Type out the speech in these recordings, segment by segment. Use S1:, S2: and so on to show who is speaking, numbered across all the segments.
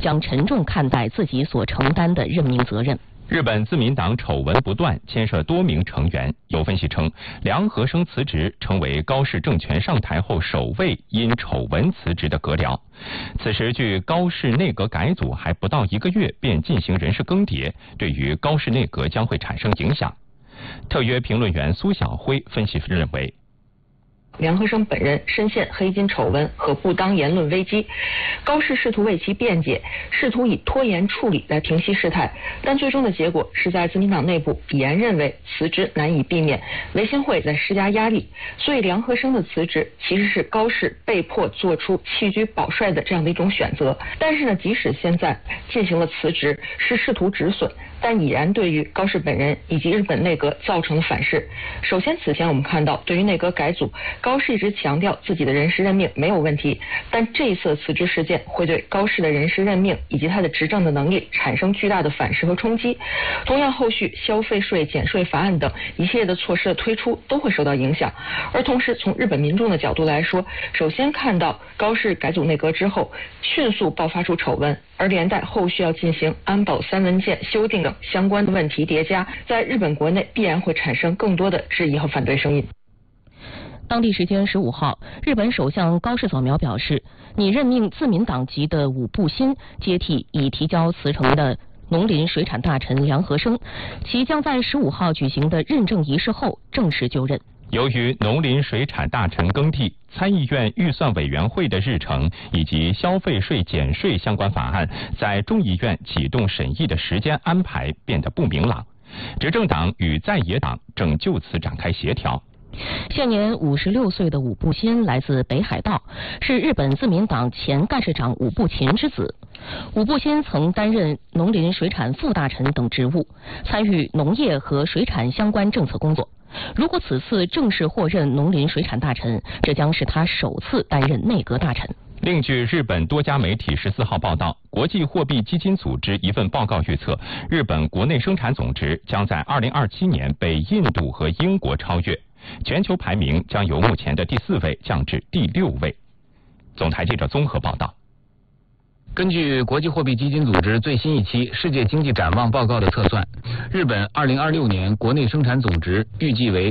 S1: 将沉重看待自己所承担的任命责任。
S2: 日本自民党丑闻不断，牵涉多名成员。有分析称，梁和生辞职成为高市政权上台后首位因丑闻辞职的阁僚。此时距高市内阁改组还不到1个月，便进行人事更迭，对于高市内阁将会产生影响。特约评论员苏晓辉分析认为，
S3: 梁和生本人深陷黑金丑闻和不当言论危机，高市试图为其辩解，试图以拖延处理来平息事态，但最终的结果是在自民党内部已然认为辞职难以避免，维新会在施加压力，所以梁和生的辞职其实是高市被迫做出弃车保帅的这样的一种选择。但是呢，即使现在进行了辞职，是试图止损，但已然对于高市本人以及日本内阁造成了反噬。首先，此前我们看到，对于内阁改组，高市一直强调自己的人事任命没有问题，但这一次的辞职事件会对高市的人事任命以及他的执政的能力产生巨大的反噬和冲击。同样，后续消费税减税法案等一系列的措施的推出都会受到影响。而同时，从日本民众的角度来说，首先看到高市改组内阁之后迅速爆发出丑闻，而连带后续要进行安保3文件修订等相关的问题叠加，在日本国内必然会产生更多的质疑和反对声音。
S1: 当地时间15号，日本首相高市早苗表示，拟任命自民党籍的武部新接替已提交辞呈的农林水产大臣梁和生，其将在15号举行的认证仪式后正式就任。
S2: 由于农林水产大臣更替，参议院预算委员会的日程以及消费税减税相关法案在众议院启动审议的时间安排变得不明朗，执政党与在野党正就此展开协调。
S1: 现年56岁的武部新来自北海道，是日本自民党前干事长武部勤之子。武部新曾担任农林水产副大臣等职务，参与农业和水产相关政策工作。如果此次正式获任农林水产大臣，这将是他首次担任内阁大臣。
S2: 另据日本多家媒体14号报道，国际货币基金组织一份报告预测，日本国内生产总值将在2027年被印度和英国超越，全球排名将由目前的第4位降至第6位。总台记者综合报道。
S4: 根据国际货币基金组织最新一期世界经济展望报告的测算，日本2026年国内生产总值预计为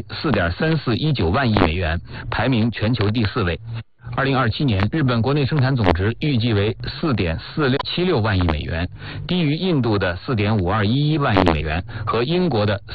S4: 4.3419万亿美元，排名全球第4位。2027年，日本国内生产总值预计为4.4676万亿美元，低于印度的4.5211万亿美元和英国的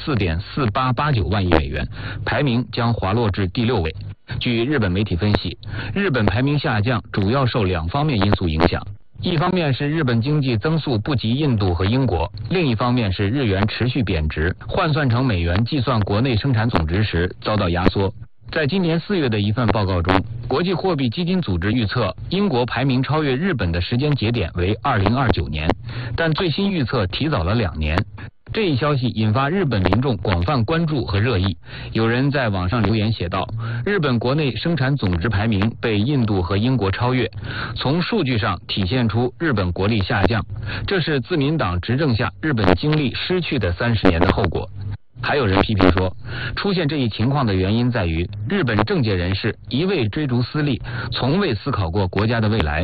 S4: 4.4889万亿美元，排名将滑落至第6位。据日本媒体分析，日本排名下降主要受2方面因素影响。一方面是日本经济增速不及印度和英国，另一方面是日元持续贬值，换算成美元计算国内生产总值时遭到压缩。在今年4月的一份报告中，国际货币基金组织预测英国排名超越日本的时间节点为2029年，但最新预测提早了2年。这一消息引发日本民众广泛关注和热议，有人在网上留言写道：日本国内生产总值排名被印度和英国超越，从数据上体现出日本国力下降，这是自民党执政下日本经历失去的30年的后果。还有人批评说，出现这一情况的原因在于日本政界人士一味追逐私利，从未思考过国家的未来。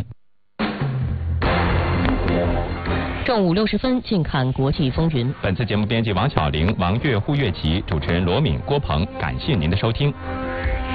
S1: 正午60分，静看国际风云。
S2: 本次节目编辑王巧玲、王悦、胡月琪，主持人罗敏、郭鹏，感谢您的收听。